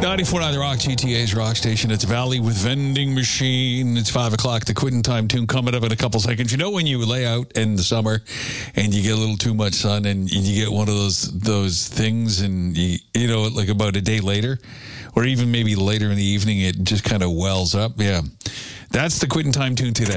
94.9 The Rock, GTA's rock station. It's Valley with Vending Machine. It's 5 o'clock. The Quitting Time tune coming up in a couple seconds. You know when you lay out in the summer and you get a little too much sun and you get one of those things and, you know, like about a day later or even maybe later in the evening, it just kind of wells up. Yeah. That's the Quitting Time tune today.